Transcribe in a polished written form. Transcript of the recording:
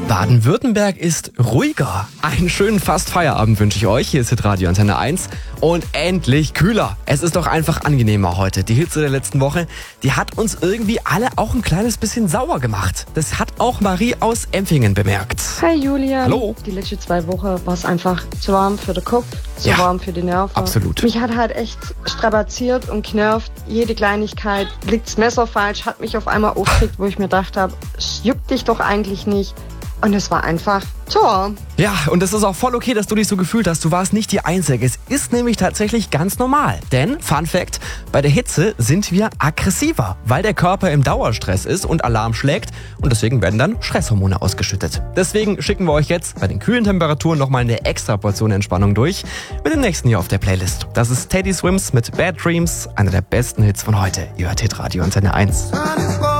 Baden-Württemberg ist ruhiger. Einen schönen Fast-Feierabend wünsche ich euch. Hier ist Hitradio Antenne 1. Und endlich kühler. Es ist doch einfach angenehmer heute. Die Hitze der letzten Woche, die hat uns irgendwie alle auch ein kleines bisschen sauer gemacht. Das hat auch Marie aus Empfingen bemerkt. Hi Julian. Hallo. Die letzten 2 Wochen war es einfach zu warm für den Kopf, zu Ja, warm für die Nerven. absolut. Mich hat halt echt strapaziert und genervt. Jede Kleinigkeit, liegt's Messer falsch, hat mich auf einmal aufgeregt, wo ich mir gedacht habe, es juckt dich doch eigentlich nicht. Und es war einfach zu warm. Ja, und es ist auch voll okay, dass du dich so gefühlt hast. Du warst nicht die Einzige. Es ist nämlich tatsächlich ganz normal. Denn, Fun Fact, bei der Hitze sind wir aggressiver, weil der Körper im Dauerstress ist und Alarm schlägt. Und deswegen werden dann Stresshormone ausgeschüttet. Deswegen schicken wir euch jetzt bei den kühlen Temperaturen nochmal eine extra Portion Entspannung durch. Mit dem nächsten hier auf der Playlist. Das ist Teddy Swims mit Bad Dreams, einer der besten Hits von heute. Ihr hört Hitradio Antenne 1.